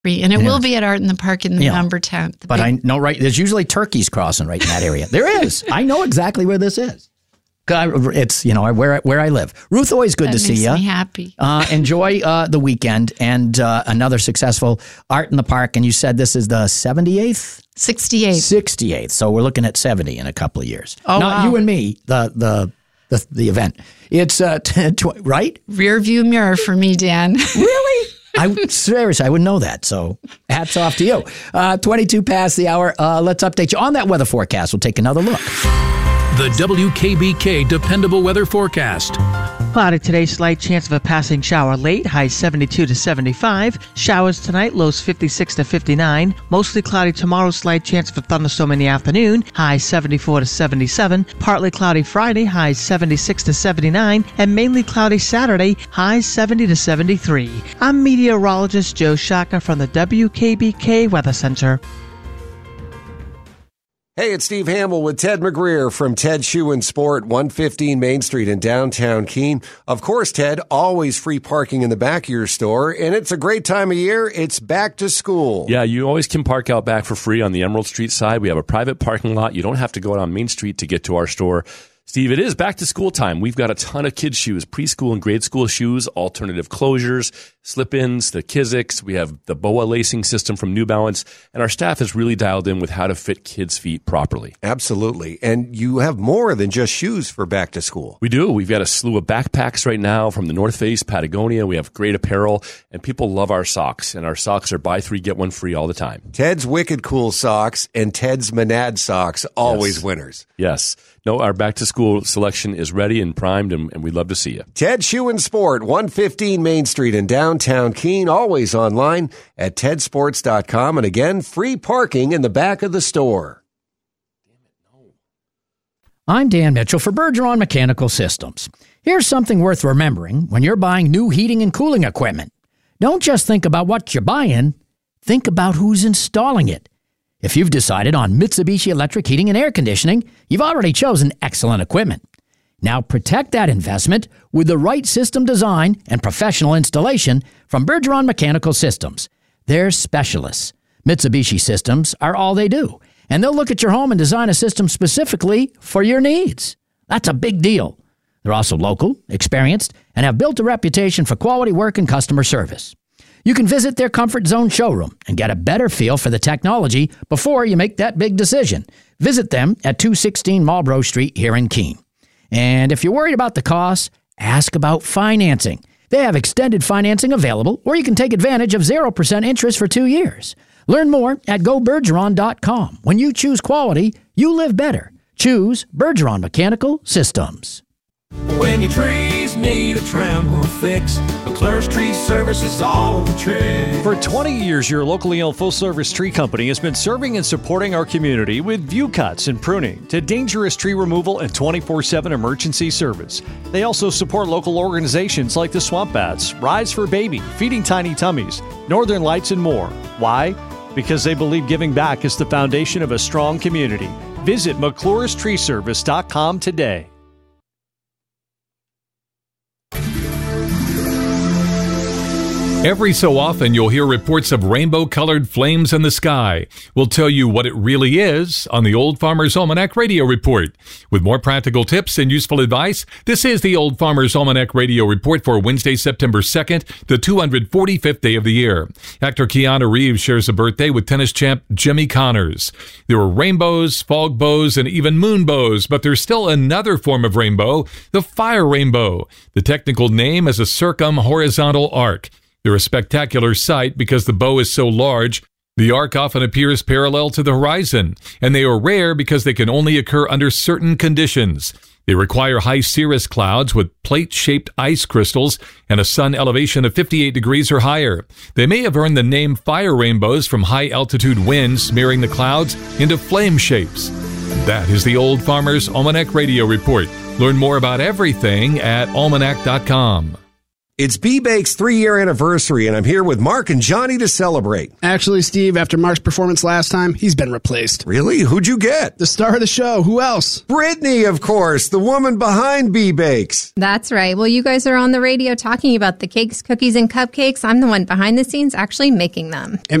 free. And it will be at Art in the Park in November 10th. But I know, right, there's usually turkeys crossing right in that area. There is. I know exactly where this is. It's, where I live. Ruth, always good to see you. That makes me happy. Enjoy the weekend and another successful Art in the Park. And you said this is the 78th? 68th. 68th. So we're looking at 70 in a couple of years. Oh, Not you and me, the event. It's, right? Rear view mirror for me, Dan. Really? Seriously, I wouldn't know that. So hats off to you. 22 past the hour. Let's update you on that weather forecast. We'll take another look. The WKBK Dependable Weather Forecast. Cloudy today, slight chance of a passing shower late, highs 72 to 75. Showers tonight, lows 56 to 59. Mostly cloudy tomorrow, slight chance of a thunderstorm in the afternoon, highs 74 to 77. Partly cloudy Friday, highs 76 to 79. And mainly cloudy Saturday, highs 70 to 73. I'm meteorologist Joe Shaka from the WKBK Weather Center. Hey, it's Steve Hamill with Ted McGreer from Ted Shoe and Sport, 115 Main Street in downtown Keene. Of course, Ted, always free parking in the back of your store, and it's a great time of year. It's back to school. Yeah, you always can park out back for free on the Emerald Street side. We have a private parking lot. You don't have to go out on Main Street to get to our store. Steve, it is back to school time. We've got a ton of kids' shoes, preschool and grade school shoes, alternative closures, slip-ins, the Kizik's. We have the BOA lacing system from New Balance, and our staff has really dialed in with how to fit kids' feet properly. Absolutely. And you have more than just shoes for back to school. We do. We've got a slew of backpacks right now from the North Face, Patagonia. We have great apparel, and people love our socks, and our socks are buy three, get one free all the time. Ted's Wicked Cool socks and Ted's Monad socks, always winners. Yes. No, our back-to-school selection is ready and primed, and we'd love to see you. Ted Shoe and Sport, 115 Main Street in downtown Keene, always online at tedsports.com. And again, free parking in the back of the store. I'm Dan Mitchell for Bergeron Mechanical Systems. Here's something worth remembering when you're buying new heating and cooling equipment. Don't just think about what you're buying, think about who's installing it. If you've decided on Mitsubishi Electric Heating and Air Conditioning, you've already chosen excellent equipment. Now protect that investment with the right system design and professional installation from Bergeron Mechanical Systems. They're specialists. Mitsubishi systems are all they do, and they'll look at your home and design a system specifically for your needs. That's a big deal. They're also local, experienced, and have built a reputation for quality work and customer service. You can visit their Comfort Zone showroom and get a better feel for the technology before you make that big decision. Visit them at 216 Marlborough Street here in Keene. And if you're worried about the costs, ask about financing. They have extended financing available, or you can take advantage of 0% interest for 2 years. Learn more at gobergeron.com. When you choose quality, you live better. Choose Bergeron Mechanical Systems. When your trees need a trim or fix, McClure's Tree Service is all the trick. For 20 years, your locally owned full-service tree company has been serving and supporting our community with view cuts and pruning to dangerous tree removal and 24/7 emergency service. They also support local organizations like the Swamp Bats, Rise for Baby, Feeding Tiny Tummies, Northern Lights, and more. Why? Because they believe giving back is the foundation of a strong community. Visit McClure'sTreeService.com today. Every so often, you'll hear reports of rainbow-colored flames in the sky. We'll tell you what it really is on the Old Farmer's Almanac Radio Report. With more practical tips and useful advice, this is the Old Farmer's Almanac Radio Report for Wednesday, September 2nd, the 245th day of the year. Actor Keanu Reeves shares a birthday with tennis champ Jimmy Connors. There are rainbows, fog bows, and even moon bows, but there's still another form of rainbow, the fire rainbow. The technical name is a circumhorizontal arc. They're a spectacular sight because the bow is so large. The arc often appears parallel to the horizon, and they are rare because they can only occur under certain conditions. They require high cirrus clouds with plate-shaped ice crystals and a sun elevation of 58 degrees or higher. They may have earned the name fire rainbows from high-altitude winds smearing the clouds into flame shapes. That is the Old Farmer's Almanac Radio Report. Learn more about everything at almanac.com. It's B-Bake's 3-year anniversary, and I'm here with Mark and Johnny to celebrate. Actually, Steve, after Mark's performance last time, he's been replaced. Really? Who'd you get? The star of the show. Who else? Brittany, of course, the woman behind B-Bakes. That's right. Well, you guys are on the radio talking about the cakes, cookies, and cupcakes. I'm the one behind the scenes actually making them. And